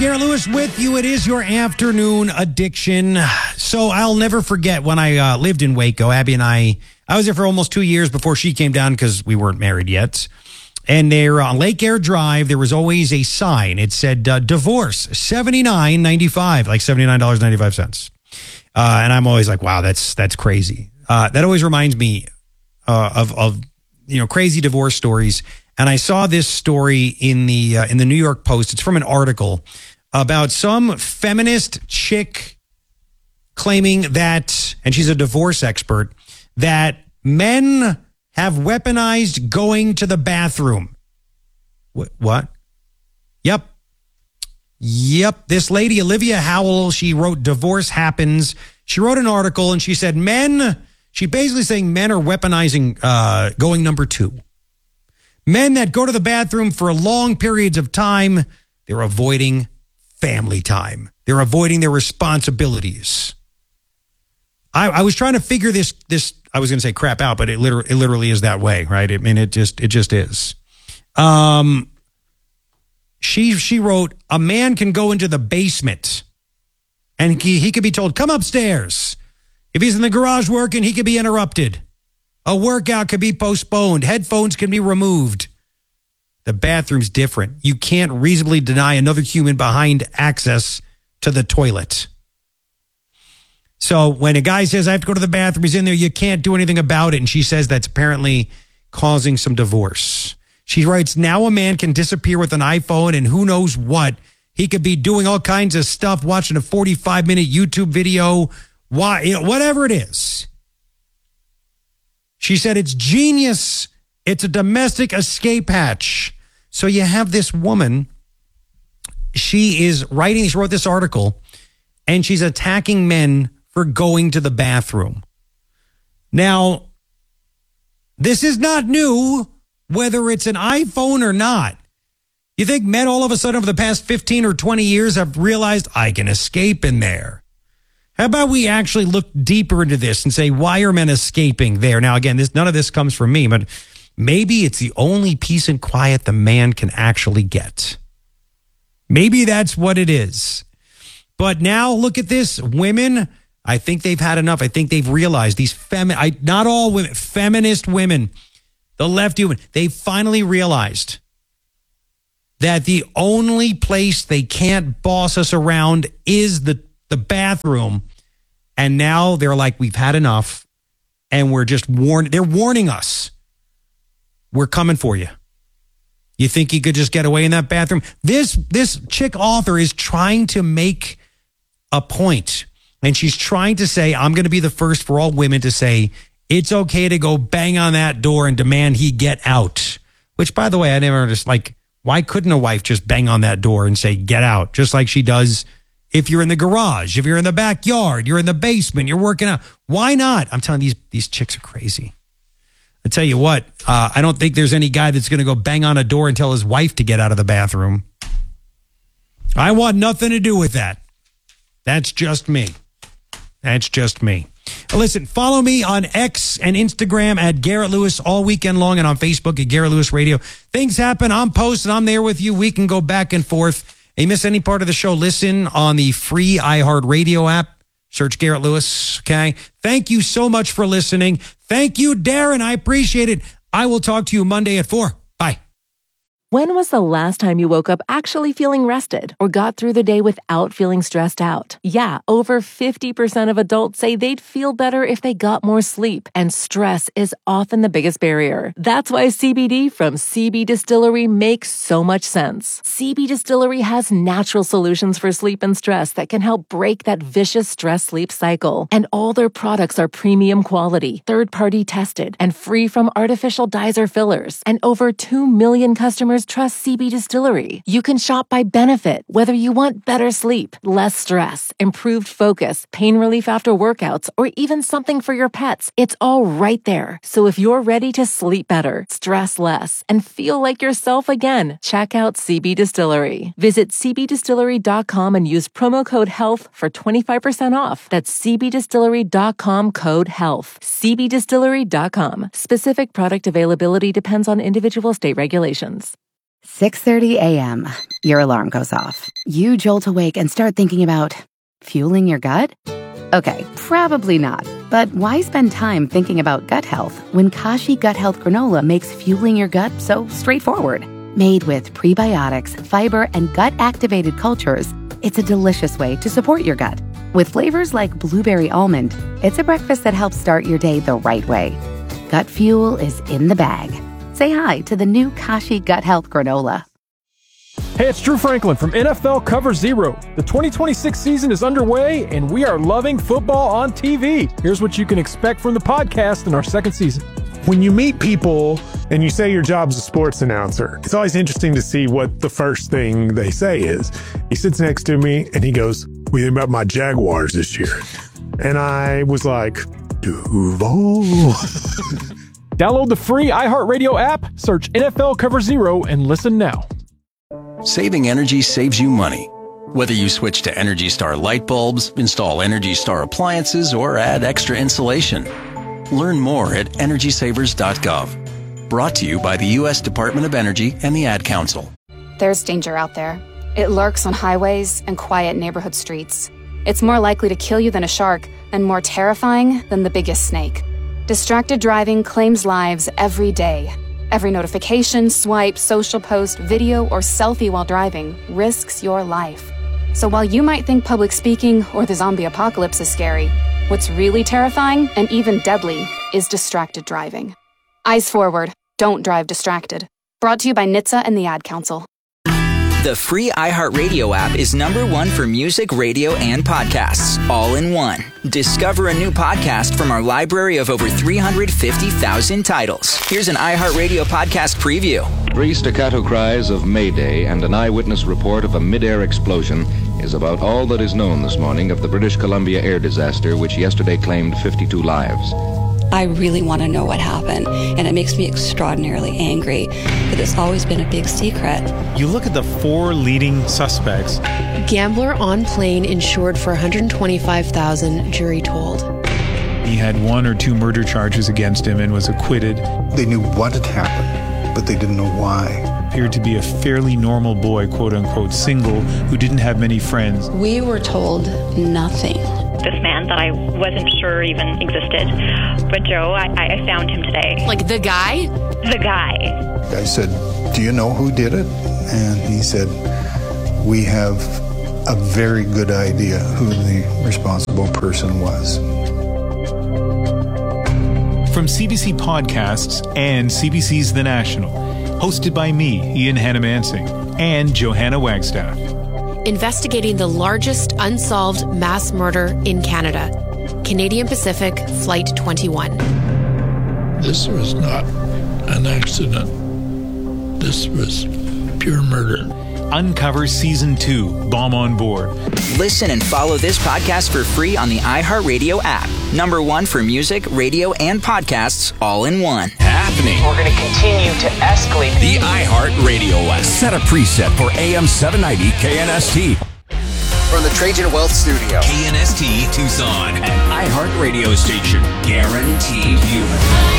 Garrett Lewis with you. It is your afternoon addiction. So I'll never forget when I lived in Waco. Abby and I was there for almost 2 years before she came down because we weren't married yet. And there on Lake Air Drive, there was always a sign. It said divorce, $79.95, like $79.95. And I'm always like, wow, that's crazy. That always reminds me of crazy divorce stories. And I saw this story in the New York Post. It's from an article about some feminist chick claiming that, and she's a divorce expert, that men have weaponized going to the bathroom. What? Yep. This lady, Olivia Howell, she wrote Divorce Happens. She wrote an article and she said she's basically saying men are weaponizing going number 2. Men that go to the bathroom for long periods of time, they're avoiding family time. They're avoiding their responsibilities. I was trying to figure this I was going to say crap out, but it literally is that way, right? I mean, it just is. She wrote, a man can go into the basement and he could be told, come upstairs. If he's in the garage working, he could be interrupted. A workout could be postponed. Headphones can be removed. The bathroom's different. You can't reasonably deny another human behind access to the toilet. So when a guy says, I have to go to the bathroom, he's in there, you can't do anything about it. And she says that's apparently causing some divorce. She writes, now a man can disappear with an iPhone and who knows what. He could be doing all kinds of stuff, watching a 45-minute YouTube video, whatever it is. She said it's genius. It's a domestic escape hatch. So you have this woman. She wrote this article, and she's attacking men for going to the bathroom. Now, this is not new, whether it's an iPhone or not. You think men all of a sudden over the past 15 or 20 years have realized I can escape in there? How about we actually look deeper into this and say, why are men escaping there? Now, again, none of this comes from me, but maybe it's the only peace and quiet the man can actually get. Maybe that's what it is. But now look at this. Women, I think they've had enough. I think they've realized these not all women, feminist women, the lefty women, they finally realized that the only place they can't boss us around is the bathroom. And now they're like, we've had enough. And we're just they're warning us. We're coming for you. You think you could just get away in that bathroom? This chick author is trying to make a point. And she's trying to say, I'm going to be the first for all women to say, it's okay to go bang on that door and demand he get out. Which, by the way, I never understood. Why couldn't a wife just bang on that door and say, get out? Just like she does if you're in the garage, if you're in the backyard, you're in the basement, you're working out. Why not? I'm telling you, these chicks are crazy. I tell you what, I don't think there's any guy that's going to go bang on a door and tell his wife to get out of the bathroom. I want nothing to do with that. That's just me. Listen, follow me on X and Instagram at Garrett Lewis all weekend long and on Facebook at Garrett Lewis Radio. Things happen. I'm posting. I'm there with you. We can go back and forth. If you miss any part of the show, listen on the free iHeartRadio app. Search Garrett Lewis, okay? Thank you so much for listening. Thank you, Darren. I appreciate it. I will talk to you Monday at 4. Bye. When was the last time you woke up actually feeling rested or got through the day without feeling stressed out? Yeah, over 50% of adults say they'd feel better if they got more sleep, and stress is often the biggest barrier. That's why CBD from CB Distillery makes so much sense. CB Distillery has natural solutions for sleep and stress that can help break that vicious stress-sleep cycle. And all their products are premium quality, third-party tested, and free from artificial dyes or fillers. And over 2 million customers trust CB Distillery. You can shop by benefit, whether you want better sleep, less stress, improved focus, pain relief after workouts, or even something for your pets. It's all right there. So if you're ready to sleep better, stress less, and feel like yourself again, check out CB Distillery. Visit cbdistillery.com and use promo code HEALTH for 25% off. That's cbdistillery.com code HEALTH. cbdistillery.com. Specific product availability depends on individual state regulations. 6:30 a.m. Your alarm goes off. You jolt awake and start thinking about fueling your gut? Okay, probably not. But why spend time thinking about gut health when Kashi Gut Health Granola makes fueling your gut so straightforward? Made with prebiotics, fiber, and gut-activated cultures, it's a delicious way to support your gut. With flavors like blueberry almond, it's a breakfast that helps start your day the right way. Gut fuel is in the bag. Say hi to the new Kashi Gut Health Granola. Hey, it's Drew Franklin from NFL Cover Zero. The 2026 season is underway, and we are loving football on TV. Here's what you can expect from the podcast in our second season. When you meet people and you say your job's a sports announcer, it's always interesting to see what the first thing they say is. He sits next to me and he goes, "What do you think about my Jaguars this year?" And I was like, Duval. Download the free iHeartRadio app, search NFL Cover Zero, and listen now. Saving energy saves you money. Whether you switch to Energy Star light bulbs, install Energy Star appliances, or add extra insulation. Learn more at EnergySavers.gov. Brought to you by the U.S. Department of Energy and the Ad Council. There's danger out there. It lurks on highways and quiet neighborhood streets. It's more likely to kill you than a shark and more terrifying than the biggest snake. Distracted driving claims lives every day. Every notification, swipe, social post, video, or selfie while driving risks your life. So while you might think public speaking or the zombie apocalypse is scary, what's really terrifying and even deadly is distracted driving. Eyes forward. Don't drive distracted. Brought to you by NHTSA and the Ad Council. The free iHeartRadio app is #1 for music, radio, and podcasts, all in one. Discover a new podcast from our library of over 350,000 titles. Here's an iHeartRadio podcast preview. 3 staccato cries of Mayday and an eyewitness report of a mid-air explosion is about all that is known this morning of the British Columbia air disaster, which yesterday claimed 52 lives. I really want to know what happened, and it makes me extraordinarily angry that it's always been a big secret. You look at the 4 leading suspects. Gambler on plane insured for $125,000, jury told. He had 1 or 2 murder charges against him and was acquitted. They knew what had happened, but they didn't know why. Appeared to be a fairly normal boy, quote unquote, single, who didn't have many friends. We were told nothing. This man that I wasn't sure even existed. But Joe, I found him today. Like the guy? The guy. I said, "Do you know who did it?" And he said, "We have a very good idea who the responsible person was." From CBC Podcasts and CBC's The National, hosted by me, Ian Hannamansing, and Johanna Wagstaff. Investigating the largest unsolved mass murder in Canada. Canadian Pacific Flight 21. This was not an accident. This was pure murder. Uncover Season 2, Bomb on Board. Listen and follow this podcast for free on the iHeartRadio app. #1 for music, radio, and podcasts, all in one. Happening. We're going to continue to escalate the iHeartRadio app. Set a preset for AM 790 KNST. From the Trajan Wealth Studio. KNST Tucson. An iHeartRadio station. Guaranteed human.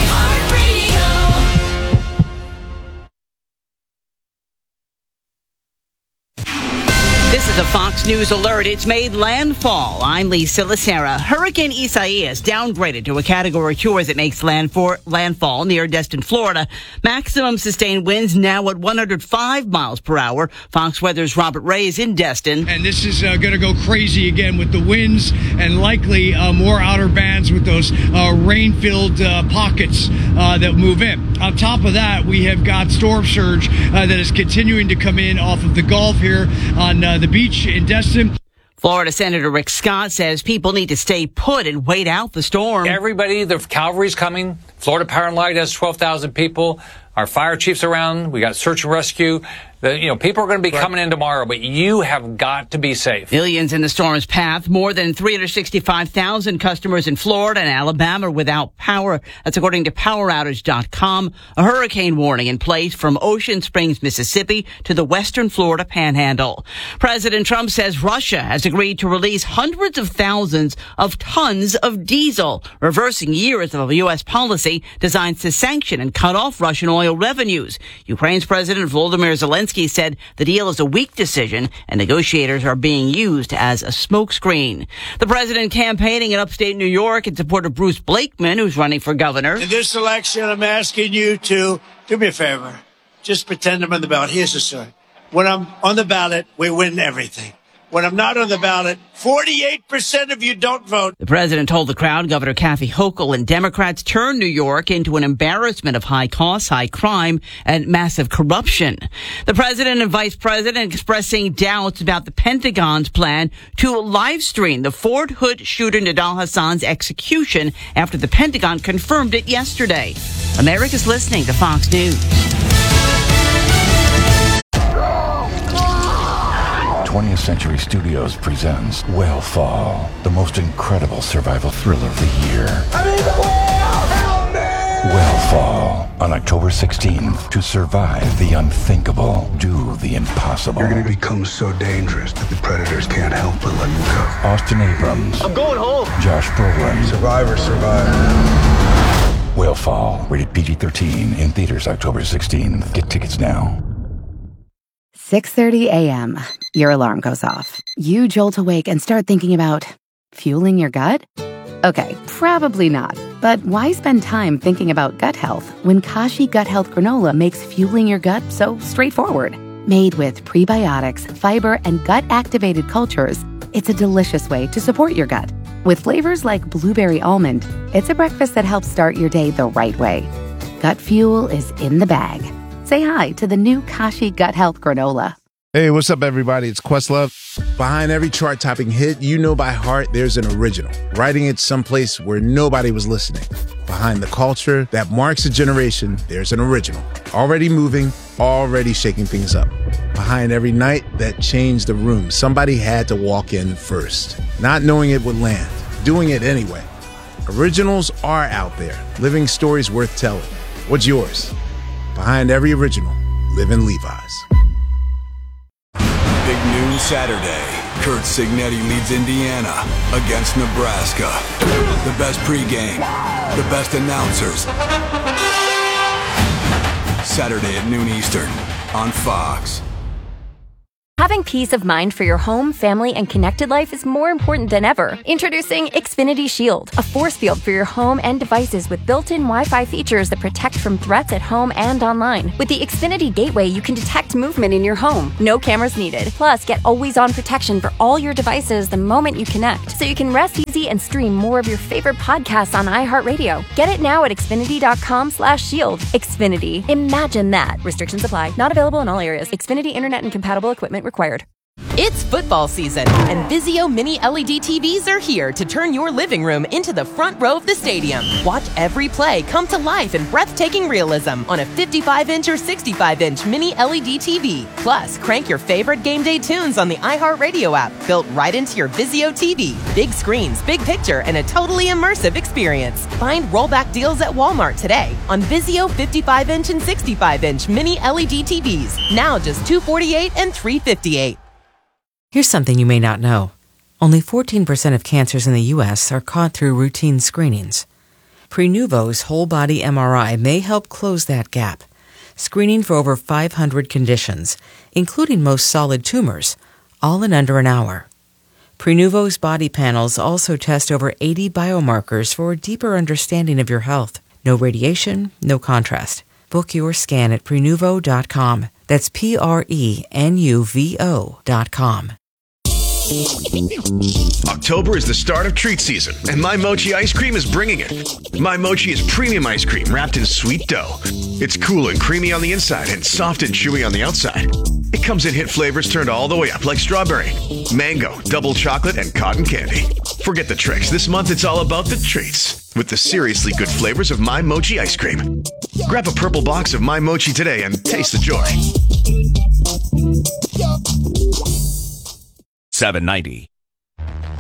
This is a Fox News alert. It's made landfall. I'm Lisa Lacera. Hurricane Isaias downgraded to a Category 2 as it makes landfall near Destin, Florida. Maximum sustained winds now at 105 miles per hour. Fox Weather's Robert Ray is in Destin. And this is going to go crazy again with the winds and likely more outer bands with those rain-filled pockets that move in. On top of that, we have got storm surge that is continuing to come in off of the Gulf here on the beach in Destin. Florida Senator Rick Scott says people need to stay put and wait out the storm. Everybody, the cavalry's coming. Florida Power and Light has 12,000 people. Our fire chief's around. We got search and rescue. People are going to be coming in tomorrow, but you have got to be safe. Millions in the storm's path. More than 365,000 customers in Florida and Alabama are without power. That's according to PowerOutage.com. A hurricane warning in place from Ocean Springs, Mississippi to the western Florida panhandle. President Trump says Russia has agreed to release hundreds of thousands of tons of diesel, reversing years of U.S. policy designed to sanction and cut off Russian oil oil revenues. Ukraine's President Volodymyr Zelensky said the deal is a weak decision and negotiators are being used as a smokescreen. The president campaigning in upstate New York in support of Bruce Blakeman, who's running for governor. In this election, I'm asking you to do me a favor. Just pretend I'm on the ballot. Here's the story. When I'm on the ballot, we win everything. When I'm not on the ballot, 48% of you don't vote. The president told the crowd Governor Kathy Hochul and Democrats turned New York into an embarrassment of high costs, high crime, and massive corruption. The president and vice president expressing doubts about the Pentagon's plan to live stream the Fort Hood shooter Nidal Hassan's execution after the Pentagon confirmed it yesterday. America's listening to Fox News. 20th Century Studios presents Whale Fall, the most incredible survival thriller of the year. I'm in the whale! Help me! Whale Fall, on October 16th. To survive the unthinkable, do the impossible. You're going to become so dangerous that the predators can't help but let you go. Austin Abrams. I'm going home. Josh Brolin. Survivor. Whale Fall, rated PG-13, in theaters October 16th. Get tickets now. 6:30 a.m. Your alarm goes off. You jolt awake and start thinking about fueling your gut? Okay, probably not. But why spend time thinking about gut health when Kashi Gut Health Granola makes fueling your gut so straightforward? Made with prebiotics, fiber, and gut-activated cultures, it's a delicious way to support your gut. With flavors like blueberry almond, it's a breakfast that helps start your day the right way. Gut fuel is in the bag. Say hi to the new Kashi Gut Health Granola. Hey, what's up, everybody? It's Questlove. Behind every chart-topping hit you know by heart, there's an original, writing it someplace where nobody was listening. Behind the culture that marks a generation, there's an original, already moving, already shaking things up. Behind every night that changed the room, somebody had to walk in first, not knowing it would land, doing it anyway. Originals are out there, living stories worth telling. What's yours? Behind every original, live in Levi's. Big noon Saturday. Curt Cignetti leads Indiana against Nebraska. The best pregame, the best announcers. Saturday at noon Eastern on Fox. Having peace of mind for your home, family, and connected life is more important than ever. Introducing Xfinity Shield, a force field for your home and devices with built-in Wi-Fi features that protect from threats at home and online. With the Xfinity Gateway, you can detect movement in your home. No cameras needed. Plus, get always-on protection for all your devices the moment you connect, so you can rest easy and stream more of your favorite podcasts on iHeartRadio. Get it now at Xfinity.com/shield. Xfinity. Imagine that. Restrictions apply. Not available in all areas. Xfinity Internet and compatible equipment required. It's football season, and Vizio Mini LED TVs are here to turn your living room into the front row of the stadium. Watch every play come to life in breathtaking realism on a 55-inch or 65-inch Mini LED TV. Plus, crank your favorite game day tunes on the iHeartRadio app, built right into your Vizio TV. Big screens, big picture, and a totally immersive experience. Find rollback deals at Walmart today on Vizio 55-inch and 65-inch Mini LED TVs. Now just $248 and $358. Here's something you may not know. Only 14% of cancers in the U.S. are caught through routine screenings. Prenuvo's whole-body MRI may help close that gap, screening for over 500 conditions, including most solid tumors, all in under an hour. Prenuvo's body panels also test over 80 biomarkers for a deeper understanding of your health. No radiation, no contrast. Book your scan at Prenuvo.com. That's Prenuvo.com. October is the start of treat season, and My Mochi ice cream is bringing it. My Mochi is premium ice cream wrapped in sweet dough. It's cool and creamy on the inside and soft and chewy on the outside. It comes in hit flavors turned all the way up like strawberry, mango, double chocolate, and cotton candy. Forget the tricks. This month it's all about the treats with the seriously good flavors of My Mochi ice cream. Grab a purple box of My Mochi today and taste the joy. 790